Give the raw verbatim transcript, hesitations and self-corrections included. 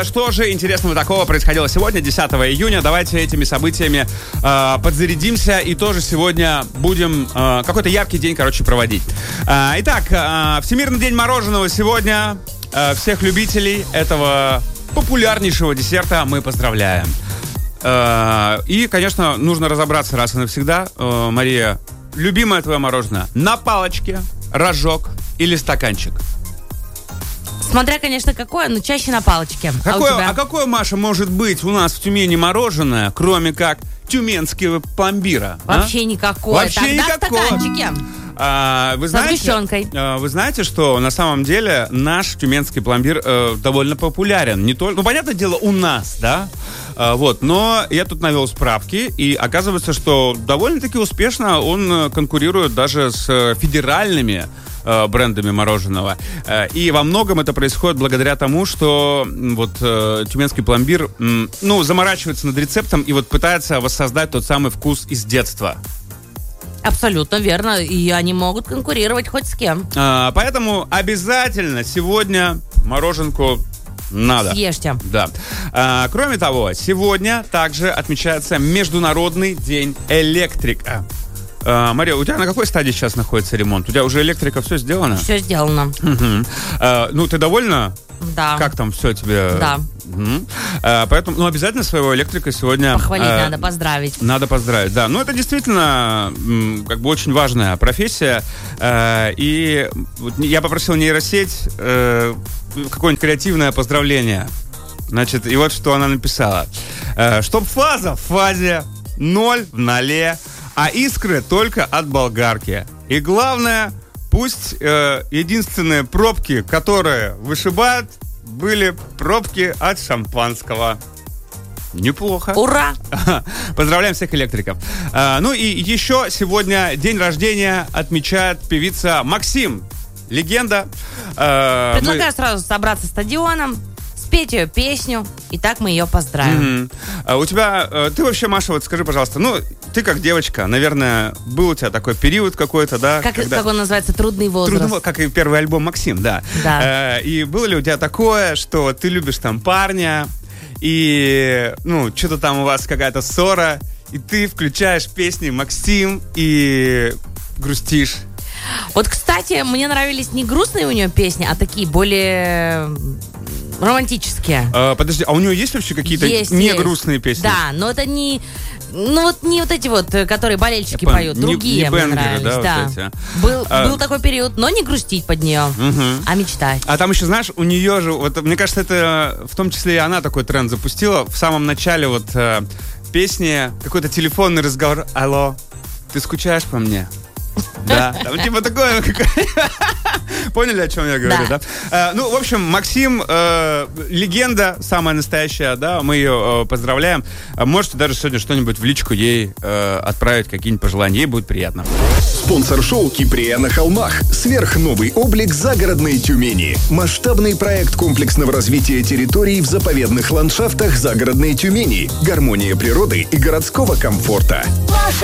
Что же интересного такого происходило сегодня, десятого июня? Давайте этими событиями э, подзарядимся и тоже сегодня будем э, какой-то яркий день, короче, проводить. Э, итак, э, Всемирный день мороженого сегодня. Э, всех любителей этого популярнейшего десерта мы поздравляем. Э, и, конечно, нужно разобраться раз и навсегда. Э, Мария, любимое твое мороженое на палочке, рожок или стаканчик? Смотря, конечно, какое, но чаще на палочке. Какое, а, у тебя? а какое, Маша, может быть у нас в Тюмени мороженое, кроме как тюменского пломбира? Вообще а? никакое. Вообще Тогда никакое. стаканчики. А, вы, Со знаете, сгущенкой. а, вы знаете, что на самом деле наш тюменский пломбир э, довольно популярен. Не только, ну, понятное дело, у нас, да? А, вот, но я тут навел справки, и оказывается, что довольно-таки успешно он конкурирует даже с федеральными брендами мороженого. И во многом это происходит благодаря тому, что вот тюменский пломбир, ну, заморачивается над рецептом и вот пытается воссоздать тот самый вкус из детства. Абсолютно верно. И они могут конкурировать хоть с кем. А, поэтому обязательно сегодня мороженку надо. Съешьте. Да. А, кроме того, сегодня также отмечается Международный день электрика. А, Мария, у тебя на какой стадии сейчас находится ремонт? У тебя уже электрика все сделано? Все сделано. Угу. А, ну, ты довольна? Да. Как там все тебе? Да. Угу. А, поэтому, ну, обязательно своего электрика сегодня... Похвалить а, надо, поздравить. Надо поздравить, да. Ну, это действительно м, как бы очень важная профессия. А, и вот я попросил нейросеть э, какое-нибудь креативное поздравление. Значит, и вот что она написала. Э, чтоб фаза в фазе, ноль в ноле, а искры только от болгарки. И главное, пусть э, единственные пробки, которые вышибают, были пробки от шампанского. Неплохо. Ура! Поздравляем всех электриков. А, ну и еще сегодня день рождения отмечает певица Максим. Легенда. А, Предлагаю мы... сразу собраться стадионом, спеть ее песню, и так мы ее поздравим. Mm-hmm. А у тебя, ты вообще, Маша, вот скажи, пожалуйста, ну, ты как девочка, наверное, был у тебя такой период какой-то, да? Как, когда... как он называется? Трудный возраст. Трудный, как и первый альбом «Максим», да. Да. Э, и было ли у тебя такое, что ты любишь там парня, и, ну, что-то там у вас какая-то ссора, и ты включаешь песни «Максим» и грустишь? Вот, кстати, мне нравились не грустные у нее песни, а такие более романтические. А, подожди, а у нее есть вообще какие-то есть, не есть. грустные песни? Да, но это не... Ну вот не вот эти вот, которые болельщики Я поют, понял. другие не, не мне бэнгеры, нравились. да, Да. вот эти. Был, А, был такой период, но не грустить под нее, угу. а мечтать. А там еще, знаешь, у нее же, вот мне кажется, это в том числе и она такой тренд запустила. В самом начале вот э, песни, какой-то телефонный разговор. Алло, ты скучаешь по мне? Да, там типа такое. Поняли, о чем я говорю, да? да? Э, ну, в общем, Максим, э, легенда, самая настоящая, да, мы ее э, поздравляем. Можете даже сегодня что-нибудь в личку ей э, отправить, какие-нибудь пожелания, ей будет приятно. Спонсор шоу «Киприя на холмах». Сверхновый облик загородной Тюмени. Масштабный проект комплексного развития территорий в заповедных ландшафтах загородной Тюмени. Гармония природы и городского комфорта.